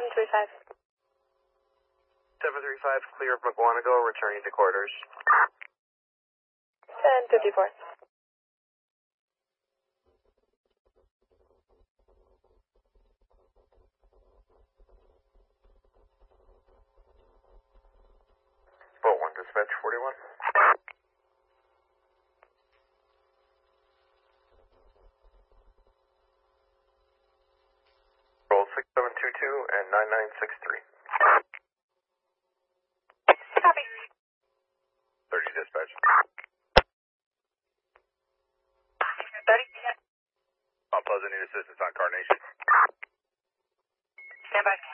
735. 735, clear of McGuanago, returning to quarters. 1054. Boat 1, dispatch 41. Roll 6722 and 9963. Copy. 30 dispatch. 30. Mount Pleasant, need assistance on Carnation. Stand by.